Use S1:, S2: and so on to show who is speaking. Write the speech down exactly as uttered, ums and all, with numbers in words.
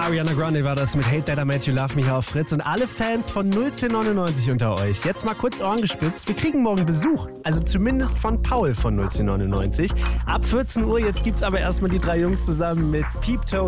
S1: Ariana Grande war das mit Hate That I Made You Love Me hier auf Fritz. Und alle Fans von null zehn neunundneunzig unter euch, jetzt mal kurz Ohren gespitzt. Wir kriegen morgen Besuch, also zumindest von Paul von null zehn neunundneunzig. Ab vierzehn Uhr, jetzt gibt's aber erstmal die drei Jungs zusammen mit Peep Toe.